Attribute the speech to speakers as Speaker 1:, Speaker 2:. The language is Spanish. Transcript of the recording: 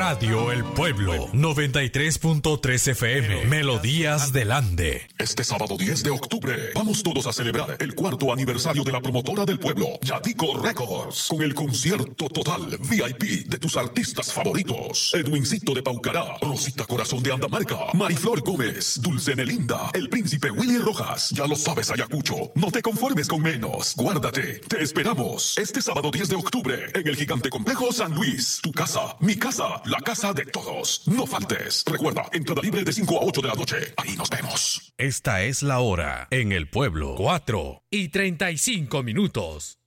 Speaker 1: Radio El Pueblo, 93.3 FM, Melodías del Ande.
Speaker 2: Este sábado 10 de octubre, vamos todos a celebrar el 4º aniversario de la promotora del pueblo, Yadico Records, con el concierto total VIP de tus artistas favoritos. Edwincito de Paucará, Rosita Corazón de Andamarca, Mariflor Gómez, Dulce Nelinda, el Príncipe Willy Rojas. Ya lo sabes, Ayacucho, no te conformes con menos. Guárdate, te esperamos este sábado 10 de octubre en el Gigante Complejo San Luis. Tu casa, mi casa, la casa de todos. No faltes. Recuerda, entrada libre de 5 a 8 de la noche. Ahí nos vemos.
Speaker 1: Esta es la hora en el pueblo. 4:35.